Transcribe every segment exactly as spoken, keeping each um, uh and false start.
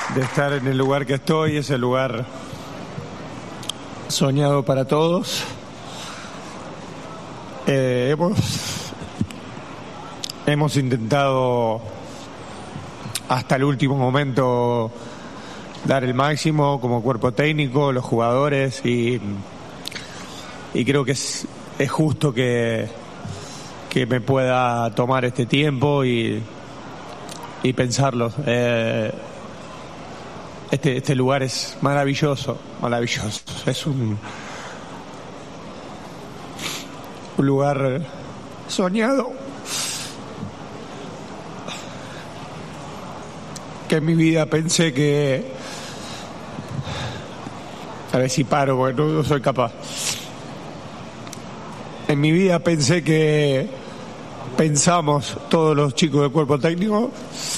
de estar en el lugar que estoy, ese lugar soñado para todos. Eh, hemos, hemos intentado hasta el último momento dar el máximo como cuerpo técnico, los jugadores, y, y creo que es, es justo que, que me pueda tomar este tiempo y, y pensarlo. Eh, este, este lugar es maravilloso, maravilloso. Es un, un lugar soñado que en mi vida pensé que, a ver si paro porque no, no soy capaz, en mi vida pensé que pensamos todos los chicos del cuerpo técnico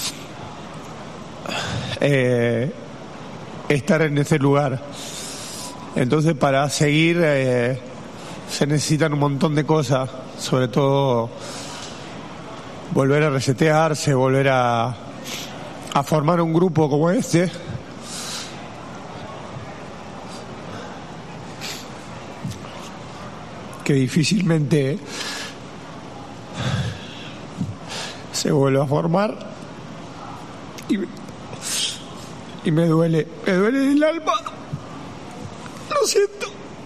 eh, estar en ese lugar. Entonces, para seguir eh, se necesitan un montón de cosas, sobre todo volver a resetearse, volver a, a formar un grupo como este, que difícilmente se vuelve a formar, y, y me duele, me duele en el alma, lo siento.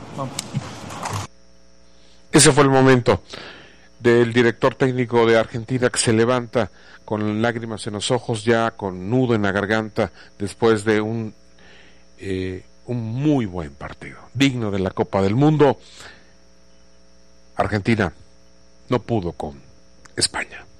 Ese fue el momento del director técnico de Argentina, que se levanta con lágrimas en los ojos, ya con nudo en la garganta, después de un eh, un muy buen partido, digno de la Copa del Mundo. Argentina no pudo con España.